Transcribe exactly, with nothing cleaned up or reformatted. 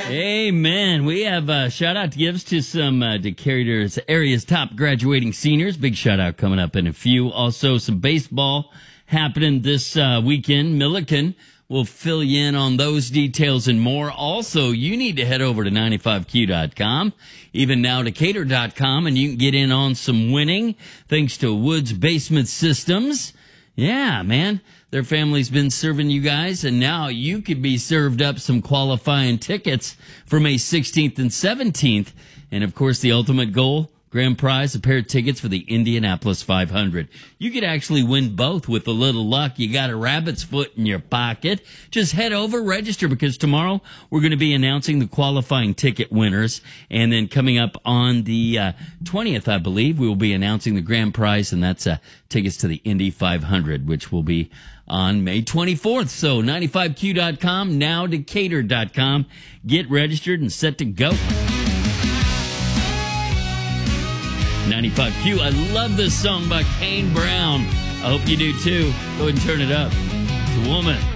Amen. We have a shout out to gives to some uh, Decatur's area's top graduating seniors. Big shout out coming up in a few. Also, some baseball happening this uh, weekend. Milliken will fill you in on those details and more. Also, you need to head over to ninety-five Q dot com, even now Decatur dot com, and you can get in on some winning thanks to Woods Basement Systems. Yeah, man. Their family's been serving you guys, and now you could be served up some qualifying tickets for May sixteenth and seventeenth. And, of course, the ultimate goal, grand prize, a pair of tickets for the Indianapolis five hundred. You could actually win both with a little luck. You got a rabbit's foot in your pocket. Just head over, register, because tomorrow we're going to be announcing the qualifying ticket winners. And then coming up on the uh, twentieth, I believe, we will be announcing the grand prize, and that's uh, tickets to the Indy five hundred, which will be on May twenty-fourth. So ninety-five Q dot com, now Decatur dot com. Get registered and set to go. ninety-five Q. I love this song by Kane Brown. I hope you do too. Go ahead and turn it up. It's a woman.